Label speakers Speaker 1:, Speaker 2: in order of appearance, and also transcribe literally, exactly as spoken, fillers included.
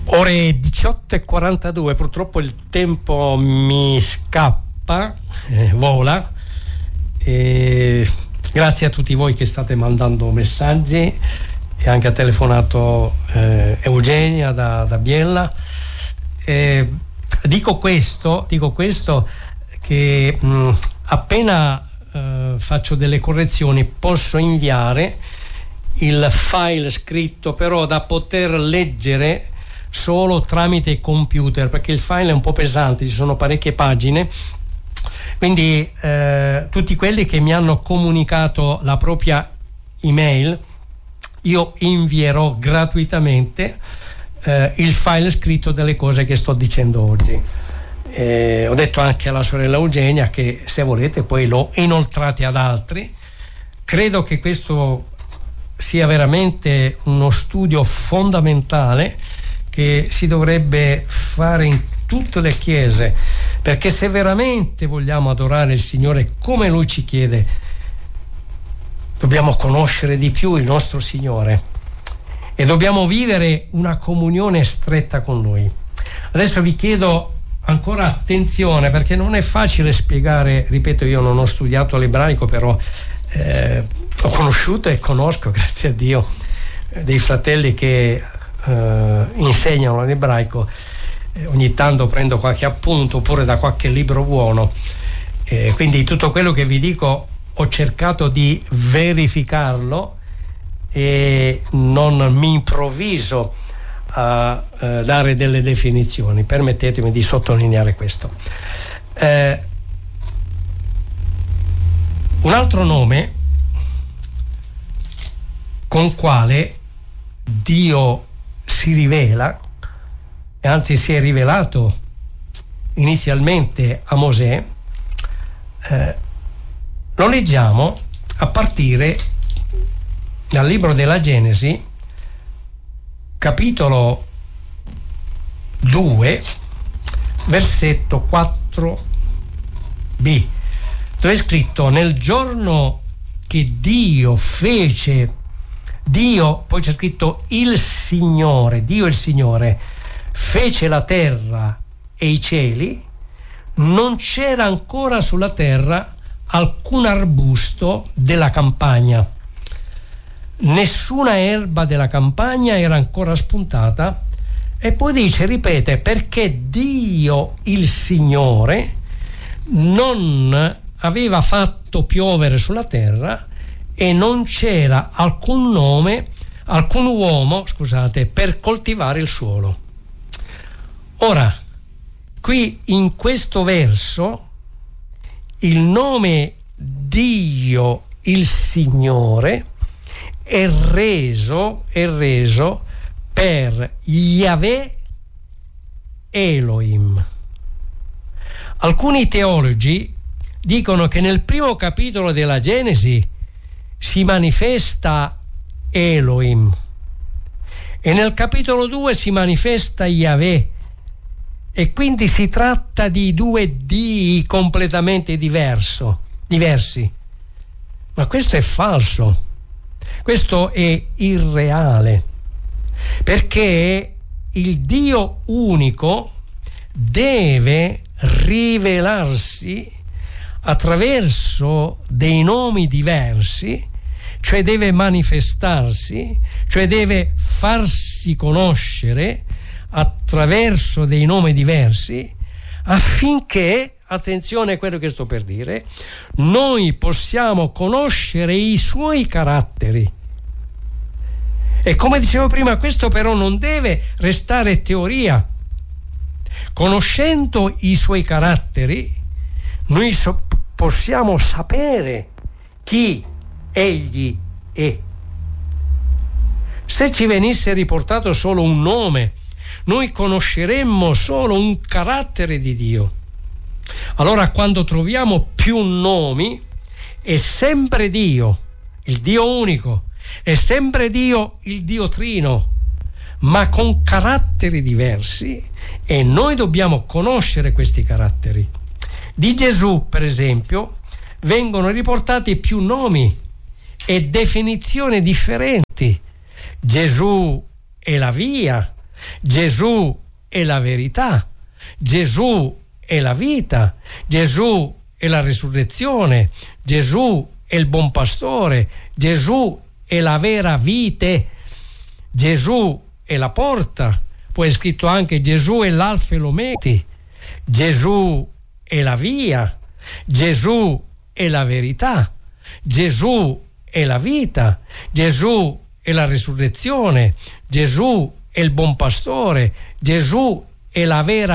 Speaker 1: Ore diciotto e quarantadue, purtroppo il tempo mi scappa, eh, vola. E grazie a tutti voi che state mandando messaggi, e anche ha telefonato eh, Eugenia da, da Biella. E dico questo, dico questo che mh, appena eh, faccio delle correzioni posso inviare il file scritto, però da poter leggere solo tramite computer, perché il file è un po' pesante, ci sono parecchie pagine. Quindi eh, tutti quelli che mi hanno comunicato la propria email, io invierò gratuitamente eh, il file scritto delle cose che sto dicendo oggi. Eh, ho detto anche alla sorella Eugenia che se volete poi lo inoltrate ad altri. Credo che questo sia veramente uno studio fondamentale che si dovrebbe fare in tutte le chiese, perché se veramente vogliamo adorare il Signore come Lui ci chiede, dobbiamo conoscere di più il nostro Signore e dobbiamo vivere una comunione stretta con Lui. Adesso vi chiedo ancora attenzione, perché non è facile spiegare, ripeto, io non ho studiato l'ebraico, però eh, ho conosciuto e conosco, grazie a Dio, dei fratelli che Uh, insegnano l'ebraico. Eh, ogni tanto prendo qualche appunto oppure da qualche libro buono, eh, quindi tutto quello che vi dico ho cercato di verificarlo e non mi improvviso a uh, dare delle definizioni. Permettetemi di sottolineare questo. Eh, un altro nome con quale Dio si rivela, e anzi si è rivelato inizialmente a Mosè, eh, lo leggiamo a partire dal libro della Genesi, capitolo due, versetto quattro b, dove è scritto: nel giorno che Dio fece Dio, poi c'è scritto il Signore, Dio il Signore fece la terra e i cieli, non c'era ancora sulla terra alcun arbusto della campagna, nessuna erba della campagna era ancora spuntata. E poi dice, ripete, perché Dio il Signore non aveva fatto piovere sulla terra e non c'era alcun nome, alcun uomo, scusate, per coltivare il suolo. Ora, qui in questo verso, il nome Dio, il Signore, è reso, è reso per Yahweh Elohim. Alcuni teologi dicono che nel primo capitolo della Genesi si manifesta Elohim e nel capitolo due si manifesta Yahweh, e quindi si tratta di due Dii completamente diverso, diversi. Ma questo è falso, questo è irreale, perché il Dio unico deve rivelarsi attraverso dei nomi diversi, cioè deve manifestarsi, cioè deve farsi conoscere attraverso dei nomi diversi, affinché, attenzione a quello che sto per dire, noi possiamo conoscere i suoi caratteri. E come dicevo prima, questo però non deve restare teoria. Conoscendo i suoi caratteri, noi so- possiamo sapere chi egli è. Se ci venisse riportato solo un nome, noi conosceremmo solo un carattere di Dio. Allora, quando troviamo più nomi, è sempre Dio, il Dio unico, è sempre Dio, il Dio trino, ma con caratteri diversi, e noi dobbiamo conoscere questi caratteri. Di Gesù, per esempio, vengono riportati più nomi e definizioni differenti. Gesù è la via, Gesù è la verità, Gesù è la vita, Gesù è la risurrezione, Gesù è il buon pastore, Gesù è la vera vite, Gesù è la porta. Poi è scritto anche Gesù è l'alfa e l'omega, Gesù è la via, Gesù è la verità, Gesù è la vita, Gesù è la risurrezione, Gesù è il buon pastore, Gesù è la vera